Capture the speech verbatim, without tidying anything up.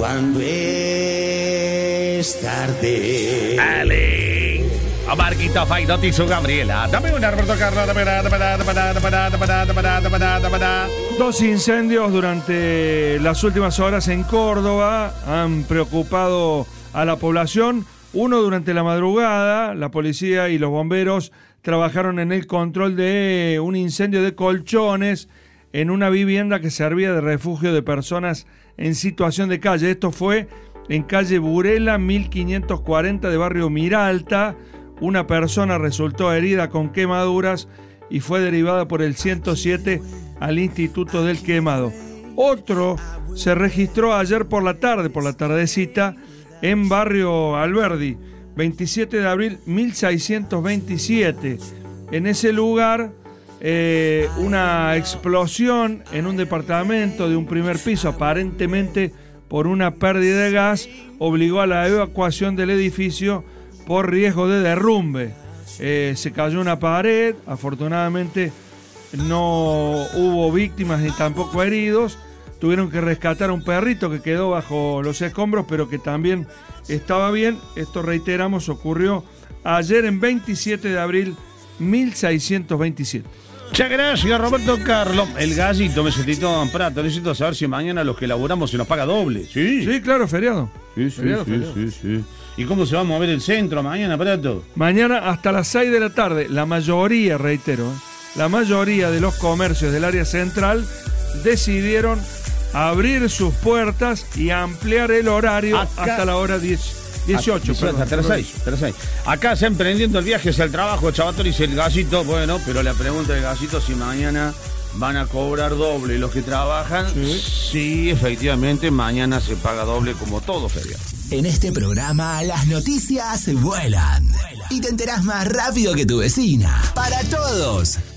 cuando es tarde. Ale. A Marquito Faidotti su Gabriela. Dame una, Roberto Carlos. Dame una, dame una, dame una, dame una, dame una, dame una, dame una, dame una. Dos incendios durante las últimas horas en Córdoba han preocupado a la población. Uno durante la madrugada, la policía y los bomberos trabajaron en el control de un incendio de colchones en una vivienda que servía de refugio de personas en situación de calle. Esto fue en calle Burela, mil quinientos cuarenta de barrio Miralta. Una persona resultó herida con quemaduras y fue derivada por el ciento siete al Instituto del Quemado. Otro se registró ayer por la tarde, por la tardecita, en barrio Alberdi, veintisiete de abril mil seiscientos veintisiete. En ese lugar, eh, una explosión en un departamento de un primer piso, aparentemente por una pérdida de gas, obligó a la evacuación del edificio por riesgo de derrumbe. Eh, se cayó una pared, afortunadamente no hubo víctimas ni tampoco heridos. Tuvieron que rescatar a un perrito que quedó bajo los escombros, pero que también estaba bien. Esto, reiteramos, ocurrió ayer en veintisiete de abril mil seiscientos veintisiete. Muchas gracias, Roberto Carlos. El gallito me sentí todo prato. Necesito saber si mañana los que laburamos se nos paga doble. Sí, Sí, claro, feriado. sí, sí, Feriado, sí, feriado. sí, sí. ¿Y cómo se va a mover el centro mañana, Prato? Mañana hasta las seis de la tarde, la mayoría, reitero, ¿eh? la mayoría de los comercios del área central decidieron abrir sus puertas y ampliar el horario Acá, hasta la hora diez, dieciocho. Acá, perdón. hasta las seis, hasta las seis. Acá se emprendiendo el viaje hacia el trabajo, Chavator dice el gallito, bueno, pero la pregunta del gallito si mañana van a cobrar doble los que trabajan. Sí. Sí, efectivamente, mañana se paga doble como todo feriado. En este programa las noticias vuelan y te enterás más rápido que tu vecina. Para todos,